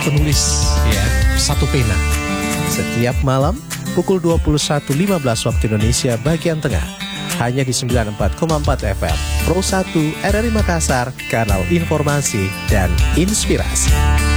penulis ya, satu pena. Setiap malam pukul 21.15 waktu Indonesia bagian tengah, hanya di 94,4 FM Pro 1 RRI Makassar, kanal informasi dan inspirasi.